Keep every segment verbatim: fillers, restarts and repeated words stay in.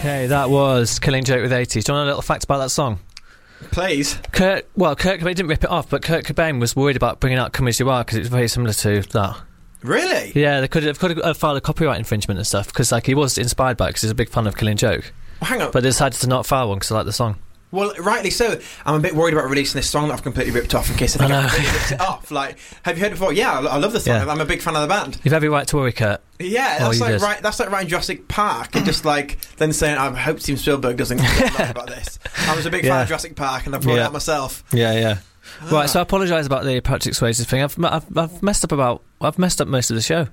Okay, that was Killing Joke with eighties. Do you want a little fact about that song? Please. Kurt, well, Kurt Cobain didn't rip it off, but Kurt Cobain was worried about bringing out Come As You Are because it's very similar to that. Really? Yeah, they could have, could have filed a copyright infringement and stuff because like he was inspired by it because he's a big fan of Killing Joke. Well, hang on. But they decided to not file one because I like the song. Well, rightly so. I'm a bit worried about releasing this song that I've completely ripped off in case I think I've completely ripped it off. Like, have you heard it before? Yeah, I, I love the song. Yeah. I'm a big fan of the band. You've every right to worry, Kurt. Yeah, Oh, that's you like did. right. That's like writing Jurassic Park and just like then saying, "I hope Steven Spielberg doesn't know about this." I was a big fan Yeah. of Jurassic Park and I brought it Yeah. out myself. Yeah, yeah. Ah. Right, so I apologise about the Patrick Swayze thing. I've, I've I've messed up about I've messed up most of the show.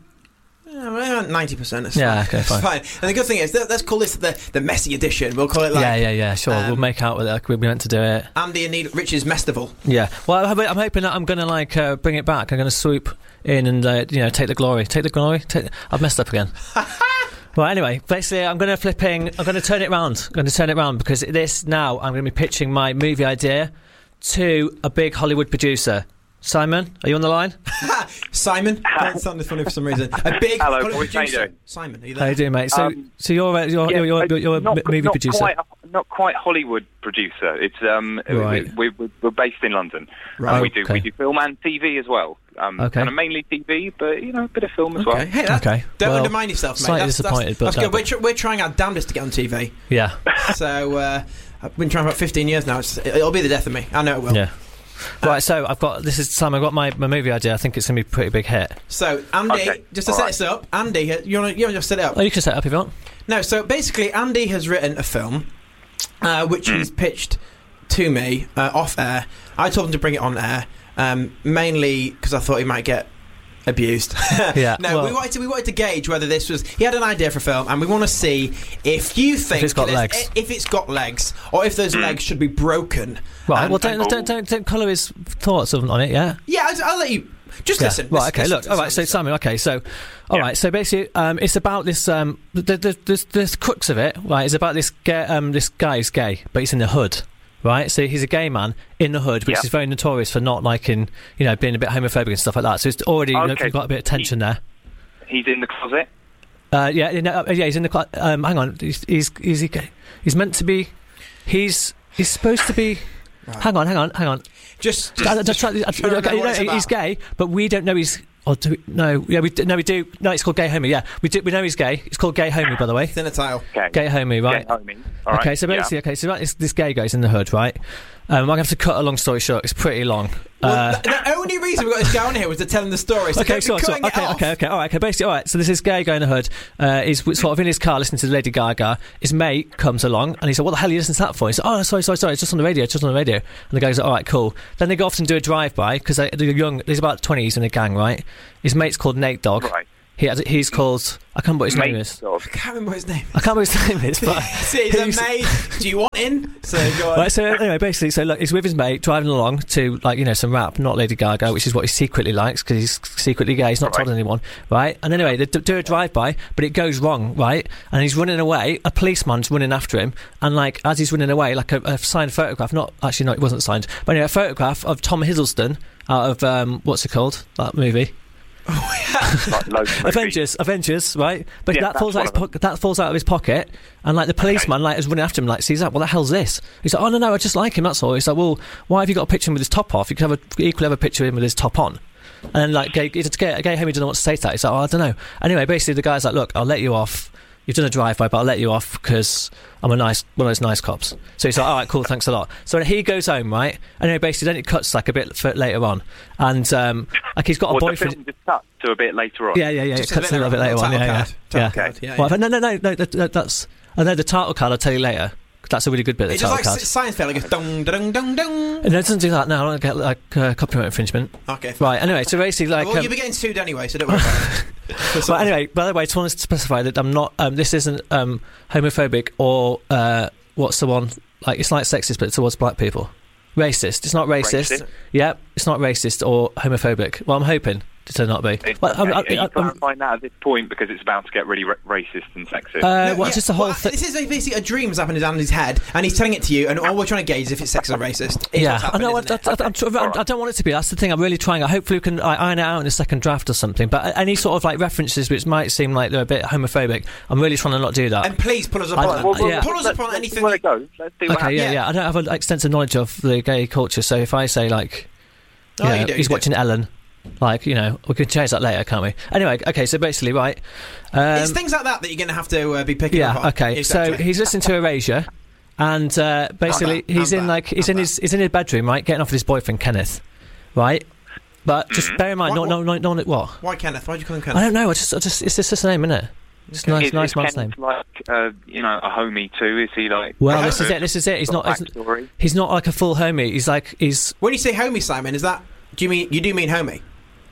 Ninety percent. It's Yeah, fine. okay, fine. It's fine. And the good thing is, that, let's call this the the messy edition. We'll call it like yeah, yeah, yeah. Sure, um, we'll make out with it. Like we meant to do it. Andy and Neil Rich's Mestival. Yeah. Well, I'm, I'm hoping that I'm going to like uh, bring it back. I'm going to swoop in and uh, you know take the glory. Take the glory. Take the... I've messed up again. Well, anyway, basically, I'm going to flipping. I'm going to turn it round. I'm going to turn it round because this now I'm going to be pitching my movie idea to a big Hollywood producer. Simon, are you on the line? Simon, that sounded funny for some reason. A big Hello, Hollywood boys, how you producer. doing? Simon, are you How there? you doing, mate? So, Um, so you're a, you're, Yeah, you're, you're, you're a not, m- movie not producer. Quite, not quite Hollywood producer. It's um, Right. we, we, we're based in London. Right. And we do Okay. we do film and T V as well. Um, Okay. Kind of mainly T V, but you know, a bit of film as Okay, well. hey, that, Okay, don't well, undermine yourself, mate. slightly That's, disappointed, that's, that's but good. that- We're, tr- we're trying our damnedest to get on T V. Yeah, So uh, I've been trying for about fifteen years now. It's, it'll be the death of me. I know it will. yeah. Right, so I've got this is Simon. I've got my, my movie idea. I think it's going to be a pretty big hit. So Andy, Okay, just to all set right. this up, Andy, uh, you want to you want to just set it up? Oh, you can set it up if you want. No, so basically, Andy has written a film, uh, which he's pitched to me uh, off air. I told him to bring it on air, um, mainly because I thought he might get abused. Yeah, No, well- we wanted to we wanted to gauge whether this was. He had an idea for a film, and we want to see if you think it's got there's- legs. if it's got legs, or if those legs should be broken. Right. And- well, don't, and- don't don't don't colour his thoughts on on it. Yeah. yeah, I'll, I'll let you. Just Yeah. listen. Right. Listen, Okay. listen, Look. listen, All right. So listen. Simon. Okay. So, all Yeah. right. So basically, um, it's about this. Um, the the the, the crux of it, right? Is about this. Gay, um, this guy is gay, but he's in the hood. Right, so he's a gay man in the hood, which Yeah. is very notorious for not liking, you know, being a bit homophobic and stuff like that. So it's already you know, Okay. got a bit of tension there. He's in the closet. Uh, yeah, you know, uh, yeah, he's in the. cl- Um, hang on, he's he's he's, he gay? He's meant to be. He's he's supposed to be. Hang on, hang on, hang on. Just, just, I- I- just, just try- I- try to remember okay, what no, it's he's about. gay, but we don't know he's. Or do we, no, yeah, we do, no, we do. No, it's called gay homie. Yeah, we do. We know he's gay. It's called gay homie, by the way. Thin a tile. Okay. Gay homie, right? Yeah, homie. All right. Okay, so basically, yeah. okay, so right, this, this gay guy's in the hood, right? Um, I'm gonna have to cut a long story short. It's pretty long. Well, Uh, the, the only reason we got this guy on here was to tell him the story. So okay, don't so, be so cutting it okay, off. okay, okay, all right, okay. Basically, all right. So there's this gay guy in the hood. Uh, he's sort of in his car listening to Lady Gaga. His mate comes along and he said, "What the hell are you listening to that for?" He said, "Oh, sorry, sorry, sorry. It's just on the radio. It's just on the radio." And the guy's like, "All right, cool." Then they go off and do a drive-by because they're young. He's about twenty. He's in a gang, right? His mate's called Nate Dogg. Right. He has, he's called. I can't remember what his name Mate is. dog. I can't remember what his name. I can't remember what his name is, but See, he's a mate. Do you want in? So go on. Right, so anyway, basically, so look, he's with his mate driving along to, like, you know, some rap, not Lady Gaga, which is what he secretly likes because he's secretly gay. He's not Right. told anyone, right? And anyway, they d- do a drive-by, but it goes wrong, right? And he's running away. A policeman's running after him, and like as he's running away, like a, a signed photograph. Not actually, no, it wasn't signed, but anyway, a photograph of Tom Hiddleston out of um, what's it called? That movie. Like loads of movies. Avengers, Avengers, right? But Yeah, that that's falls out one his of them. pocket. That falls out of his pocket, and like the policeman, like is running after him, like sees that. What the hell's this? He's like, "Oh no, no, I just like him. That's all." He's like, "Well, why have you got a picture of him with his top off? You could have a equally have a picture of him with his top on." And then like, gay, gay, gay, gay homie doesn't know what to say to that. He's like, "Oh, I don't know." Anyway, basically, the guy's like, "Look, I'll let you off. You've done a drive-by, but I'll let you off because I'm a nice one of those nice cops." So he's like, "All right, cool, thanks a lot." So he goes home, right? Anyway, basically, then it cuts like a bit f- later on, and um, like he's got a Well, the boyfriend. film just cut to a bit later on. Yeah, yeah, yeah. Just it cuts a little bit later on. title Yeah, yeah, card. Title yeah. card, yeah, Well, yeah. no, no, no, no. That, that, that's. I know the title card. I'll tell you later. That's a really good bit. The It's just title like card. science fair, like a dung, dung, dung, dung. And it doesn't do that now. I don't get like uh, copyright infringement. Okay, fine. Right. Anyway, so basically, like. Well, um, you'll be getting sued anyway, so don't worry about it. But anyway, by the way, I just wanted to specify that I'm not. Um, this isn't um, homophobic or uh, what's the one? Like it's like sexist, but it's towards black people. Racist. It's not racist. Racist. Yep. It's not racist or homophobic. Well, I'm hoping to not be. It's Well, okay. I, I, Are you I, I, clarifying that at this point because it's about to get really ra- racist and sexist? uh, No, well, yeah, just the whole well, thing. This is a, basically a dream that's happened in Andy's head, and he's telling it to you, and all we're trying to gauge is if it's sexist or racist. It's Yeah, what's I happened, know. I, isn't it? I, I, I'm tr- I'm- I don't want it to be. That's the thing. I'm really trying. Hopefully, we can like, iron it out in a second draft or something. But any sort of like references which might seem like they're a bit homophobic, I'm really trying to not do that. And please pull us I- upon Well, well, yeah. pull us let's, upon let's anything. see where it goes. Let's see what Okay, yeah, Yeah. yeah. I don't have an extensive knowledge of the gay culture, so if I say like, you Oh, know, you do, he's you do. watching Ellen, like you know, we can change that later, can't we? Anyway, okay. So basically, right. Um, It's things like that that you're going to have to uh, be picking up yeah. on. Okay. Exactly. So he's listening to Erasure, and uh, basically that, he's not in that, like he's not in that. his he's in his bedroom, right, getting off with his boyfriend Kenneth, right. But just bear in mind, What- no, no, no, no, what? Why Kenneth? Why'd you call him I Kenneth? don't know. I just, I just, it's just his name, isn't it? It's a nice, Is, nice is man's name. Kenneth like, uh, you know, a homie too? Is he like... Well, Uh, this is it. This is it. He's got not. a backstory? He's not like a full homie. He's like he's. When you say homie, Simon, is that do you mean you do mean homie?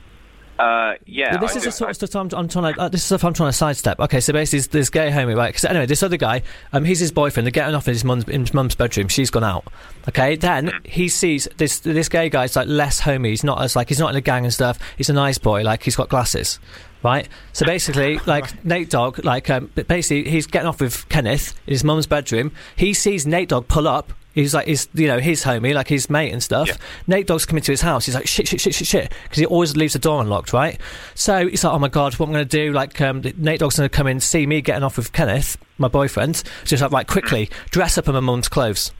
Uh, yeah. this I is do- the sort of stuff I'm, I'm trying to. Uh, this is stuff I'm trying to sidestep. Okay, so basically, this, this gay homie, right? Because anyway, this other guy, um, he's his boyfriend. They're getting off in his mum's, in his mum's bedroom. She's gone out. Okay, then he sees this this gay guy's like less homie. He's not as like he's not in a gang and stuff. He's a nice boy. Like he's got glasses. Right, so basically, like Nate Dogg, like um, but basically, he's getting off with Kenneth in his mum's bedroom. He sees Nate Dogg pull up. He's like his, you know, his homie, like his mate and stuff. Yeah. Nate Dogg's coming to his house. He's like shit, shit, shit, shit, shit, because he always leaves the door unlocked, right? So he's like, oh my god, what am I going to do? Like, um, Nate Dogg's going to come in, see me getting off with Kenneth, my boyfriend. Just like, right, quickly dress up in my mum's clothes.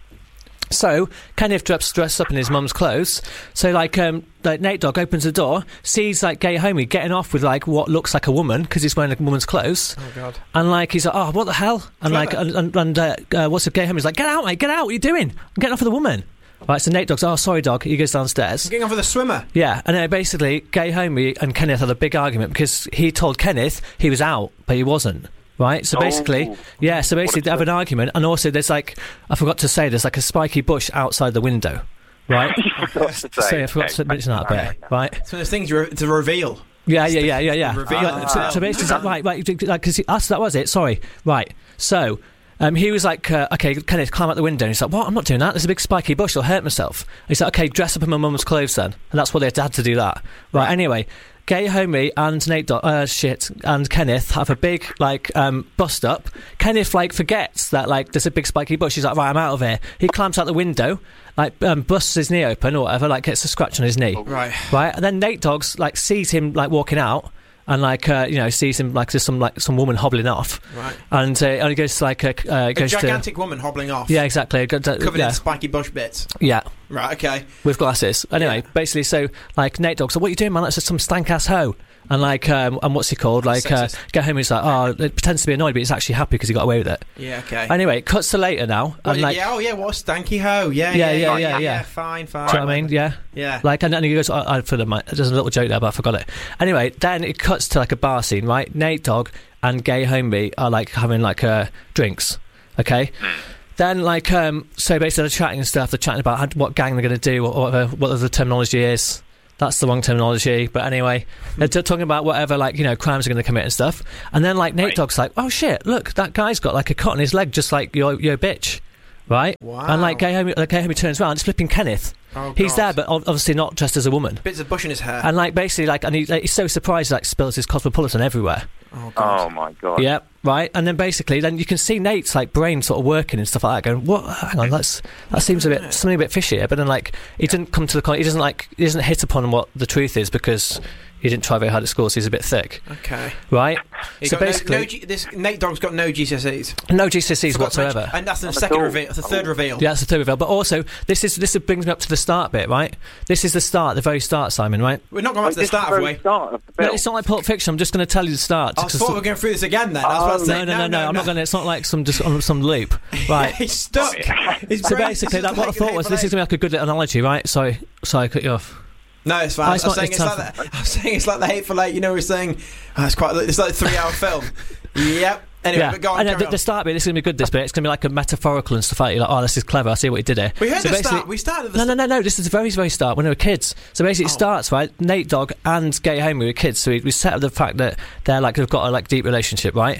So Kenneth dress, dressed up in his mum's clothes. So like, um, like Nate Dogg opens the door, sees like gay homie getting off with like what looks like a woman because he's wearing a woman's clothes, Oh God. and like he's like, oh, what the hell? And like, and, and, and uh, uh, what's the gay homie's like, get out, mate, get out! What are you doing? I'm getting off with a woman. Right, so Nate Dogg's, oh, sorry, dog. He goes downstairs. Getting off with a swimmer. Yeah, and then basically, gay homie and Kenneth had a big argument because he told Kenneth he was out, but he wasn't. Right, so basically, Oh. yeah, so basically What they a have an argument, and also there's like, I forgot to say, there's like a spiky bush outside the window, right? You forgot to say. So I forgot to mention that bit, right? It's one of those things you re- to reveal. Yeah, yeah, yeah, yeah, yeah. Reveal Right, it. so, so basically, it's like, right, right, like, because that's that was it. Sorry, right. So, um, he was like, uh, okay, Kenneth, climb out the window. And he's like, what? I'm not doing that. There's a big spiky bush. I'll hurt myself. And he's like, okay, dress up in my mum's clothes then. And that's what they had to, had to do that. Right. Right. Anyway, gay homie and Nate, Do- uh, shit, and Kenneth have a big like um, bust up. Kenneth like forgets that like there's a big spiky bush. He's like, right, I'm out of here. He climbs out the window, like um, busts his knee open or whatever, like gets a scratch on his knee. Right. Right, and then Nate Dogg's like sees him like walking out, and like uh, you know sees him like there's some like some woman hobbling off, Right. and uh, and he goes to like uh, uh, A goes gigantic woman hobbling off. to yeah exactly go to- Covered yeah in spiky bush bits. yeah Right. Okay. with glasses. Anyway, Yeah. basically, so like Nate Dogg, so what are you doing, man? That's just some stank ass hoe. And like, um, and what's he called? Like, uh, Sexist. get home. He's like, oh, it pretends to be annoyed, but he's actually happy because he got away with it. Yeah. Okay. Anyway, it cuts to later now, What, and like, yeah. Oh yeah. What a stanky hoe. Yeah. Yeah, Yeah. yeah, Yeah. yeah, yeah. Fine. Fine. do you know what I mean? Yeah. Yeah. Like, and then he goes, I, I for the, there's a little joke there, but I forgot it. Anyway, then it cuts to like a bar scene, right? Nate Dogg and gay homie are like having like uh, drinks, okay? Then like, um, so basically they're chatting and stuff. They're chatting about how, what gang they're going to do, or whatever, what the terminology is. That's the wrong terminology, but anyway, they're t- talking about whatever, like, you know, crimes are going to commit and stuff. And then like Nate Right. Dogg's like, oh shit, look, that guy's got like a cut on his leg, just like your your bitch, right? Wow. And like gay homie, like, gay homie turns around, it's flipping Kenneth. Oh, He's God. there, but ob- obviously not dressed as a woman. Bits of bush in his hair. And like basically, like, and he, like, he's so surprised, like, spills his Cosmopolitan everywhere. Oh God. Oh my god. Yeah, right. And then basically, then you can see Nate's like brain sort of working and stuff like that. Going, what? Hang on, that's that seems a bit something a bit fishy here. But then like, he didn't come to the con- he doesn't like he doesn't hit upon what the truth is because he didn't try very hard at school, so he's a bit thick, Okay. right? He So got no- basically, no, G- this Nate Dogg's got no G C S Es. no G C S Es Forgot to mention- whatsoever. And that's the Not at second all. reveal. The third Oh. reveal. Yeah, that's the third reveal. But also, this is this brings me up to the start bit, right? This is the start, the very start, Simon, right? We're not going Like, back to the this is start, the have very we? start of the No, film. it's not like Pulp Fiction. I'm just going to tell you the start. I just- thought we were going through this again then. I was Oh, about to say, no, no, no, no, I'm not going to. It's not like some just on some loop, right? He's stuck. His So brain basically, is that, what I taking thought was hateful this is aim. going to be like a good analogy, right? Sorry, sorry, I cut you off. No, it's fine. Oh, I it's was not- saying it's it's, like that. I was saying it's like the Hateful Eight. You know, we're saying oh, it's quite. It's like a three-hour film. Yep. Anyway, Yeah, but go on. and uh, carry the, on. the start bit. This is going to be good. This bit. It's going to be like a metaphorical and stuff like that. You're like, oh, this is clever. I see what he did here. we heard So the basically- start. We started at the No, start. no, no, no. This is the very, very start when we were kids. So basically, it Oh. starts right. Nate Dogg and Gay Homie were kids. So we, we set up the fact that they're like they've got a like deep relationship, right?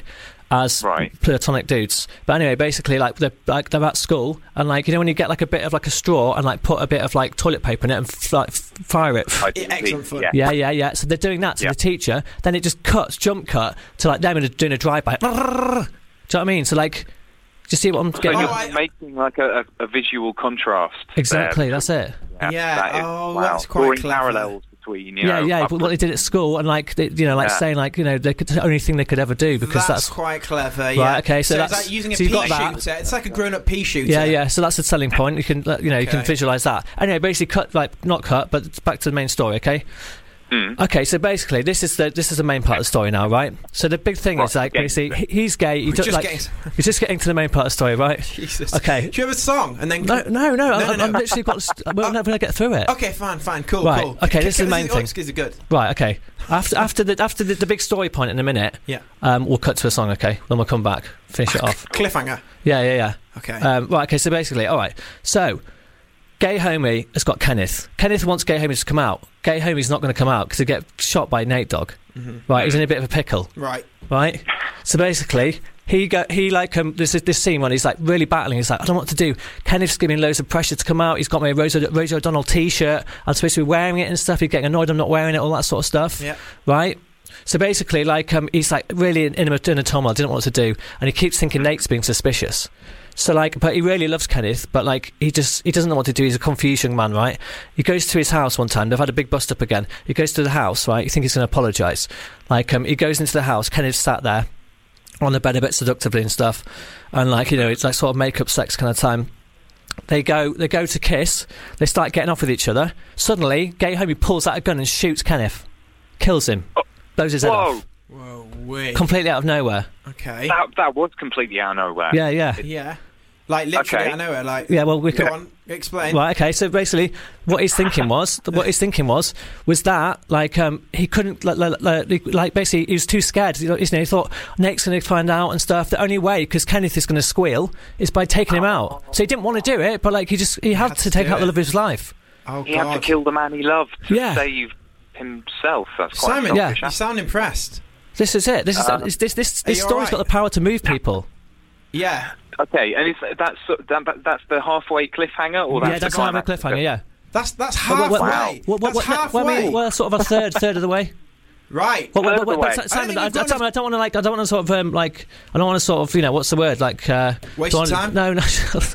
as Right. platonic dudes. But anyway, basically, like they're like they're at school, and like you know when you get like a bit of like a straw and like put a bit of like toilet paper in it and f- like, f- fire it. I Yeah, did excellent see- fun. Yeah. Yeah, yeah, yeah. So they're doing that to Yeah. the teacher. Then it just cuts, jump cut to like them doing a drive-by. Do you know what I mean? So like, do you see what I'm So getting? you're Oh, I- making like a, a, a visual contrast. Exactly, there. that's it. Yeah, that is, oh, wow. that's quite Drawing clever. parallels between, you Yeah, know, yeah. up- But what they did at school, and like, they, you know, like Yeah. saying like, you know, they could, the only thing they could ever do because that's, that's, quite clever. Yeah. Right, okay, so it's that's- like using a so you've pea got that. shooter. It's like a grown-up pea shooter. yeah, yeah. So that's a selling point. You can, you know, you can Okay. visualize that. Anyway, basically, cut like not cut, but it's back to the main story. Okay. Mm. Okay, so basically, this is the this is the main part of the story now, right? So the big thing is Right, like getting basically to he- he's gay. He We're does, just like getting- he's just getting to the main part of the story, right? Jesus. Okay. Do you have a song and then? No, no, no. No, I, no, I'm no. literally got. To st- we're never gonna get through it. Okay, fine, fine, cool, Right, cool. okay, this is the main oh, thing. These are good. Right. Okay. After after the after the, the big story point in a minute, Yeah. um, we'll cut to a song. Okay, then we'll come back, finish it off. Cliffhanger. Yeah, yeah, yeah. Okay. Um, right, okay, so basically, all right. So, Gay Homie has got Kenneth. Kenneth wants Gay Homie to come out. Gay Homie's not going to come out because he'll get shot by Nate Dogg. Mhm. Right, he's in a bit of a pickle. Right. Right? So basically, he go, he like, um, there's this, this scene when he's like really battling. He's like, I don't know what to do. Kenneth's giving loads of pressure to come out. He's got my Rosie, Rosie O'Donnell t-shirt. I'm supposed to be wearing it and stuff. He's getting annoyed I'm not wearing it, all that sort of stuff. Yeah. Right? So basically, like, um, he's like really in, in, a, in a turmoil, didn't know what to do. And he keeps thinking Nate's being suspicious. So like, but he really loves Kenneth, but like, he just, he doesn't know what to do. He's a confused young man, right? He goes to his house one time. They've had a big bust up again. He goes to the house, right? You think he's going to apologise. Like, um, he goes into the house. Kenneth's sat there on the bed a bit seductively and stuff. And like, you know, it's like sort of make-up sex kind of time. They go, they go to kiss. They start getting off with each other. Suddenly, Gay Homie pulls out a gun and shoots Kenneth. Kills him. Blows his head Whoa, off. Whoa, wait. Completely out of nowhere. Okay. that, that was completely out of nowhere. Yeah, yeah. Yeah. Like literally, Okay. I know it. Like, Yeah, well, we go could... on, explain. Right, okay, so basically what he's thinking was what he's thinking was was that like um he couldn't like, like, like, like basically he was too scared, you know, he thought Nate's going to find out and stuff. The only way, because Kenneth is going to squeal, is by taking him out. So he didn't want to do it, but like he just he had, Had to, to take do out the it. love of his life. Oh He had to God. kill the man he loved to Yeah. save himself. That's quite Simon, Yeah. selfish. you sound impressed. This is it. This is Um, this this this, are this you story's alright? got the power to move people. Yeah. Okay, and is that's that, that's the halfway cliffhanger, or that's Yeah, that's the not a climax? cliffhanger. Yeah. That's that's Well, halfway. well, Wow. What, what, That's what, halfway. well, I mean, well, sort of a third third of the way. Right. Well, well, Further well, well, away. but Simon, think I, I, you've gone Simon, I don't want to like. I don't want to sort of um, like. I don't want to sort of you know what's the word like. Uh, Waste don't your wanna- time? No, no.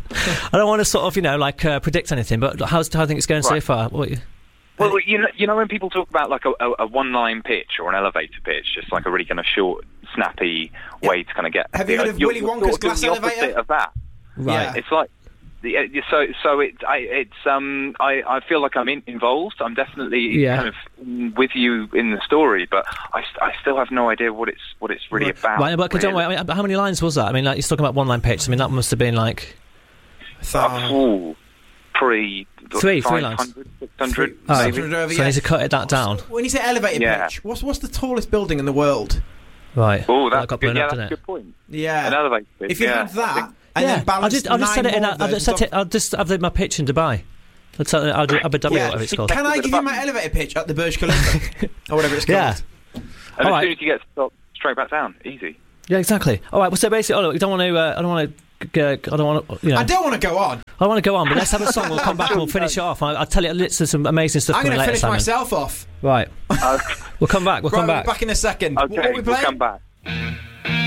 I don't want to sort of you know like uh, predict anything. But how's how I think it's going so Right. far? What you, Well, you know, you know when people talk about like a, a, a one-line pitch or an elevator pitch, just like a really kind of short, snappy way to kind of get. Have you heard of you're- Willy you're Wonka's sort of doing glass the opposite elevator? of that. right. Yeah. It's like, the- uh, so so it I, it's um I, I feel like I'm in, involved. I'm definitely Yeah. kind of with you in the story, but I, st- I still have no idea what it's what it's really Right. about. Right, but don't really. worry. I mean, how many lines was that? I mean, like, he's talking about one line pitch. I mean, that must have been like Thought- Ooh, pre Three, three lines. five hundred, six hundred, Oh. maybe. six hundred over, so I yeah. need to cut it that down. When you say elevator Yeah. pitch, what's what's the tallest building in the world? Right. Oh, that that's got good. blown Yeah, up, that's a didn't it? good point. Yeah. An elevator pitch, If you yeah. had I that think- and yeah. then I'll balance just I'll just set it in. I'll just set it. I'll just have the, my pitch in Dubai. I'll tell I'll do Abu Dhabi, Yeah. whatever it's called. Can I give you my elevator pitch at the Burj Khalifa or whatever it's called? Yeah. And All as right. soon as you get to the top, straight back down. Easy. Yeah, exactly. All right. Well, so basically, oh, look, you don't want to. Uh, I don't want to. Uh, I don't want to. You know. I don't want to go on. I want to go on, but let's have a song. We'll come back and we'll finish it off. I'll, I'll tell you lots of some amazing stuff I'm coming going to later, finish Simon. myself off. Right. Uh, We'll come back. We'll Right, come we'll back. be back in a second. okay, What are we we'll playing? come back.